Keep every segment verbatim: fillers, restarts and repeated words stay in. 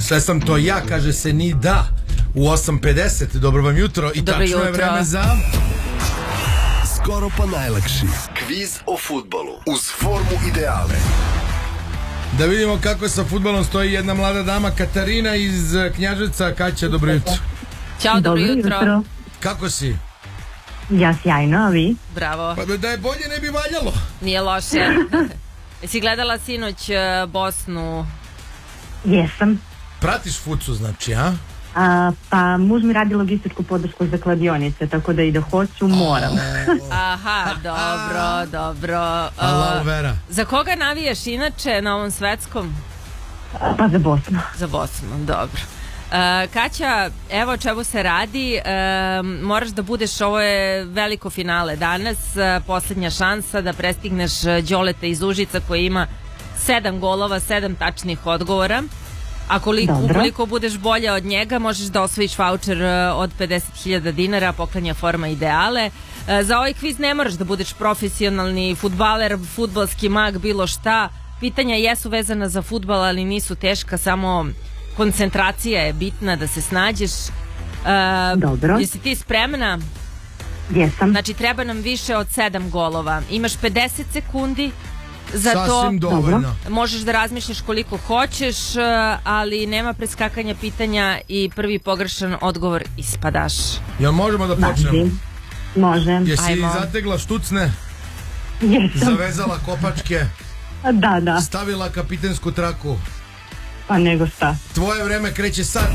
Sve sam to ja, kaže se ni da. U osam pedeset, dobro vam jutro. I dobro tačno jutro. je vreme za... Skoro pa najlakši kviz o fudbalu uz formu ideale. Da vidimo kako sa fudbalom stoji jedna mlada dama, Katarina iz Knjaževca. Kaća, dobro jutro. Ćao, dobro, dobro jutro. jutro. Kako si? Ja sjajno, a vi? Bravo. Pa da je bolje ne bi valjalo. Nije loše. Jesi gledala sinoć uh, Bosnu? Jesam. Pratiš fucu, znači, a? A, pa muž mi radi logističku podršku za kladionice, tako da i da hoću, moram. Aha, dobro, dobro. Hvala, Vera. Za koga navijaš inače na ovom svetskom? Pa za Bosnu. Za Bosnu, dobro. Uh, Kaća, evo čemu se radi, uh, moraš da budeš, ovo je veliko finale danas, uh, poslednja šansa da prestigneš Đoleta iz Užica koji ima sedam golova, sedam tačnih odgovora. A koliko, ukoliko budeš bolje od njega, možeš da osvojiš vaučer od pedeset hiljada dinara, poklanja forma ideale. Za ovaj kviz ne moraš da budeš profesionalni fudbaler, fudbalski mag, bilo šta. Pitanja jesu vezana za fudbal, ali nisu teška, samo koncentracija je bitna da se snađeš. Dobro. Jesi ti spremna? Jesam. Znači treba nam više od sedam golova. Imaš pedeset sekundi. Za sasvim to dovoljno. Možeš da razmišljaš koliko hoćeš, ali nema preskakanja pitanja i prvi pogrešan odgovor ispadaš. Jel možemo da počnemo? Može. Jesi Ajmo. zategla štucne? Jesam. Zavezala kopačke? Da, da. Stavila kapitensku traku? Pa nego šta. Tvoje vreme kreće sad.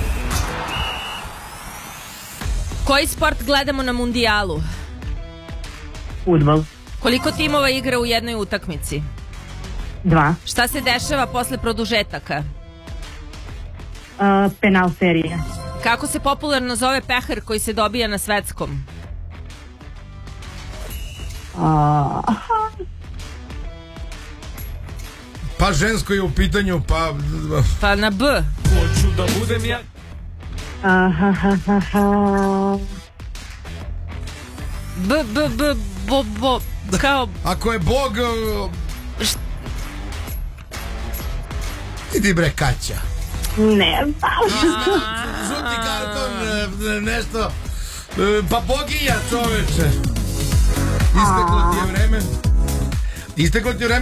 Koji sport gledamo na mundijalu? Fudbal. Koliko timova igra u jednoj utakmici? Dva. Šta se dešava posle produžetaka? Uh, penal serija. Kako se popularno zove pehar koji se dobija na svetskom? Uh, Pa žensko je u pitanju, pa... Pa na B. Hoću da budem ja. aha, ha, ha, ha. B, B, B, bo, bo, kao... Ako je Bog... Idi bre, Kaća. Ne, pa. Žuti karton, nešto... Pa boginja, čoveče. Isteklo ti je vreme. Isteklo ti je vreme.